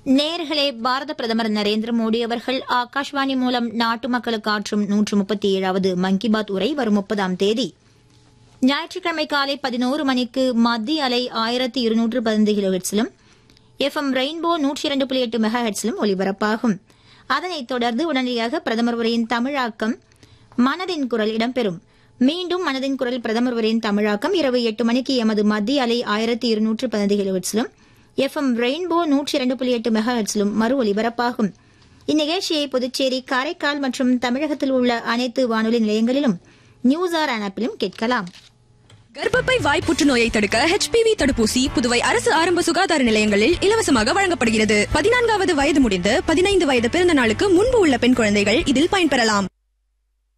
நேயர்களே, பாரத பிரதமர் நரேந்திர மோடி அவர்கள் ஆகாஷ்வாணி மூலம் நாட்டு மக்களுக்கு ஆற்றும் 137வது மன் கி பாத் உரை வரும் 30ஆம் தேதி ஞாயிற்றுக்கிழமை காலை 11 மணிக்கு மத்திய அலை 1215 கிலோஹெர்ட்ஸிலும் FM ரெயின்போ 102.8 மெகாஹெர்ட்ஸிலும் ஒலிபரப்பாகும். அதனைத் தொடர்ந்து உடனடியாக பிரதமர் உரையின் தமிழாக்கம் மனதின் குரல் இடம்பெறும். மீண்டும் மனதின் குரல் பிரதமர் உரையின் தமிழாக்கம் இரவு 8 மணிக்கு எமது மத்திய அலை 1215 கிலோஹெர்ட்ஸிலும் FM ரெயின்போ 102.8 மெகாஹெர்ட்ஸிலும் மறு ஒலிபரப்பாகும். இந்நிகழ்ச்சியை புதுச்சேரி, காரைக்கால் மற்றும் தமிழகத்தில் உள்ள அனைத்து வானொலி நிலையங்களிலும் நியூஸ் ஆர் ஆப்பிலும் கேட்கலாம். கர்ப்பப்பை வாய் புற்றுநோயை தடுக்க HPV தடுப்பூசி புதுவை அரசு ஆரம்ப சுகாதார நிலையங்களில் இலவசமாக வழங்கப்படுகிறது. 14வது வயது முடிந்து 15 வயது பிறந்த நாளுக்கு முன்பு உள்ள பெண் குழந்தைகள் இதில் பயன்பெறலாம்.